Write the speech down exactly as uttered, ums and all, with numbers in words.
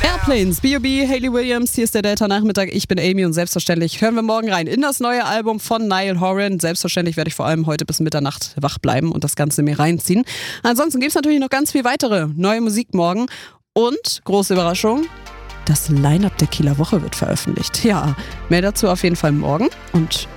Airplanes, B O B, Hayley Williams, hier ist der Delta-Nachmittag, ich bin Amy und selbstverständlich hören wir morgen rein in das neue Album von Niall Horan. Selbstverständlich werde ich vor allem heute bis Mitternacht wach bleiben und das Ganze mir reinziehen. Ansonsten gibt es natürlich noch ganz viel weitere neue Musik morgen und, große Überraschung, das Line-Up der Kieler Woche wird veröffentlicht. Ja, mehr dazu auf jeden Fall morgen und